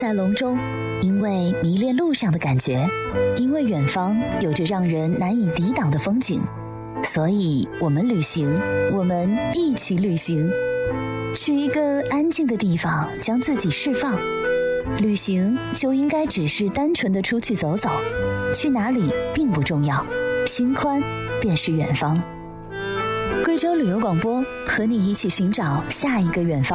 在笼中，因为迷恋路上的感觉，因为远方有着让人难以抵挡的风景，所以我们旅行，我们一起旅行，去一个安静的地方，将自己释放。旅行就应该只是单纯的出去走走，去哪里并不重要，心宽便是远方。贵州旅游广播，和你一起寻找下一个远方。